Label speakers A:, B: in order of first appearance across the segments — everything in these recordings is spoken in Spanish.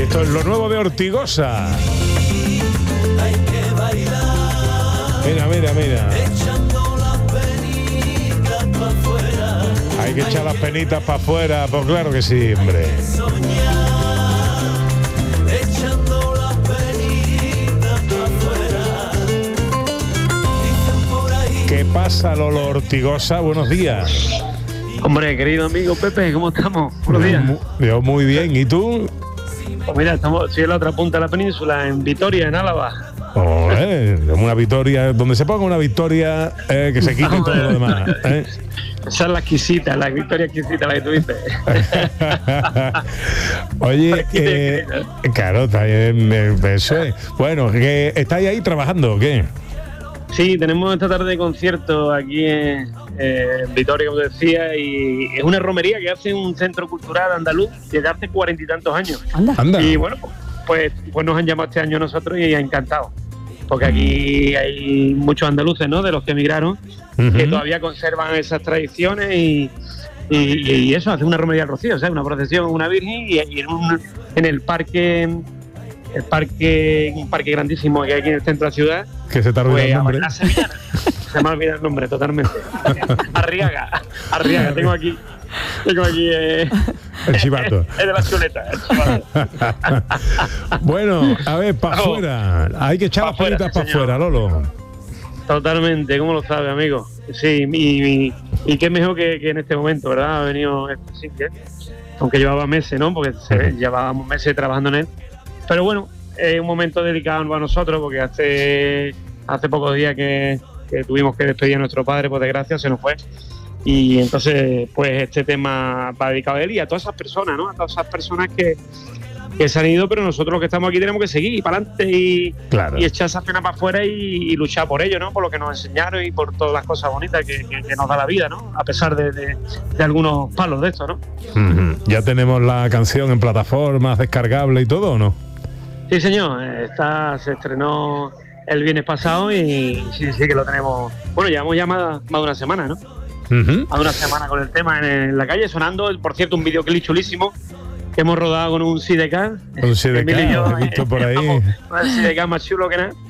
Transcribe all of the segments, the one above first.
A: Esto es lo nuevo de Ortigosa. Mira. Hay que echar las penitas para afuera, pues claro que sí, hombre. ¿Qué pasa, Lolo Ortigosa? Buenos días.
B: Hombre, querido amigo Pepe, ¿cómo estamos? Buenos días.
A: Yo muy bien, ¿y tú?
B: Pues mira, estoy en la otra punta de la península, en Vitoria, en Álava.
A: Una victoria, donde se ponga una victoria que se quite todo lo demás.
B: Esa es la exquisita, la victoria exquisita, la que tú dices.
A: Oye, claro, está bien, eso es. Bueno, ¿que estáis ahí trabajando o qué?
B: Sí, tenemos esta tarde concierto aquí en Vitoria, como decía, y es una romería que hace un centro cultural andaluz desde hace 40 y tantos años.
A: Anda.
B: Y bueno, pues nos han llamado este año a nosotros y ha encantado. Porque aquí hay muchos andaluces, ¿no?, de los que emigraron, que todavía conservan esas tradiciones y eso, hace una romería al rocío, o sea, una procesión, una virgen y en el parque, un parque grandísimo que hay aquí en el centro de la ciudad.
A: Que se te olvidó el nombre.
B: Se me ha olvidado el nombre totalmente. Arriaga, tengo aquí
A: el chivato.
B: Es de la chuleta, el chivato.
A: Bueno, a ver, para afuera. Hay que echar las penitas para afuera, Lolo.
B: Totalmente, ¿cómo lo sabe, amigo? Sí, y qué mejor que en este momento, ¿verdad? Ha venido este single, aunque llevaba meses, ¿no? Porque llevábamos meses trabajando en él. Pero bueno, es un momento delicado para nosotros, porque hace pocos días que tuvimos que despedir a nuestro padre, por desgracia, se nos fue. Y entonces, pues este tema va dedicado a él y a todas esas personas, ¿no? A todas esas personas que se han ido, pero nosotros los que estamos aquí tenemos que seguir y para adelante y echar esas penas para afuera y luchar por ello, ¿no? Por lo que nos enseñaron y por todas las cosas bonitas que nos da la vida, ¿no? A pesar de algunos palos de esto, ¿no?
A: ¿Ya tenemos la canción en plataformas, descargable y todo o no?
B: Sí, señor. Se estrenó el viernes pasado y sí que lo tenemos. Bueno, llevamos ya más de una semana, ¿no? Hace una semana con el tema en la calle sonando. Por cierto, un videoclip chulísimo que hemos rodado con un Sidecar.
A: Un Sidecar, lo he visto por ahí.
B: Un Sidecar más chulo que nada.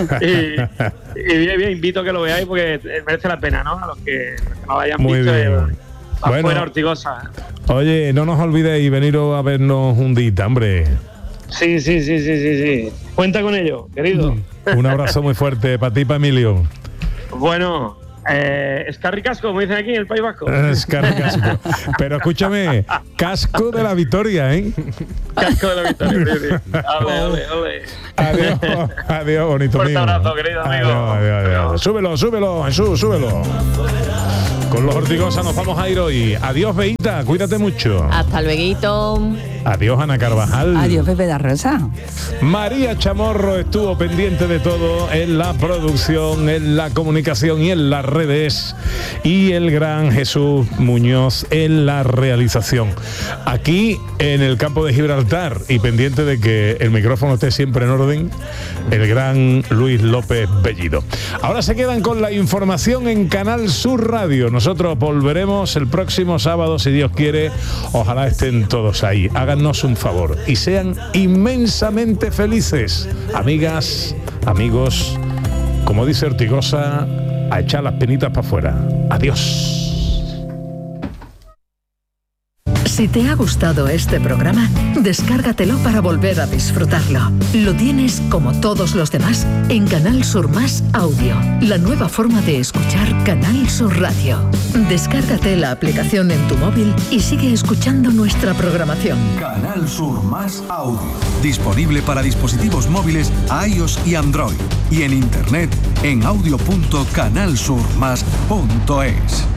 B: Y bien, invito a que lo veáis porque merece la pena, ¿no? A los que no lo hayan
A: muy
B: visto.
A: Bien.
B: Afuera Ortigosa.
A: Oye, no nos olvidéis veniros a vernos un día, hombre.
B: Sí. Cuenta con ello, querido.
A: Un abrazo muy fuerte para ti, para Emilio.
B: Bueno. Escarricasco, como dicen aquí en el País Vasco.
A: Escarricasco. Pero escúchame, casco de la victoria, ¿eh?
B: Casco de la victoria. Ole.
A: Adiós, bonito
B: mío.
A: Un
B: fuerte abrazo, querido amigo.
A: Adiós. Súbelo, Jesús, súbelo. Con los Ortigosa nos vamos a ir hoy. Adiós, Beita, cuídate mucho.
C: Hasta luego.
A: Adiós, Ana Carvajal.
D: Adiós, Pepe da Rosa.
A: María Chamorro estuvo pendiente de todo en la producción, en la comunicación y en las redes. Y el gran Jesús Muñoz en la realización. Aquí en el campo de Gibraltar y pendiente de que el micrófono esté siempre en orden, el gran Luis López Bellido. Ahora se quedan con la información en Canal Sur Radio. Nosotros volveremos el próximo sábado, si Dios quiere. Ojalá estén todos ahí. Háganos un favor y sean inmensamente felices. Amigas, amigos, como dice Ortigosa, a echar las penitas para afuera. Adiós.
E: Si te ha gustado este programa, descárgatelo para volver a disfrutarlo. Lo tienes, como todos los demás, en Canal Sur Más Audio, la nueva forma de escuchar Canal Sur Radio. Descárgate la aplicación en tu móvil y sigue escuchando nuestra programación.
F: Canal Sur Más Audio, disponible para dispositivos móviles iOS y Android, y en internet en audio.canalsurmas.es.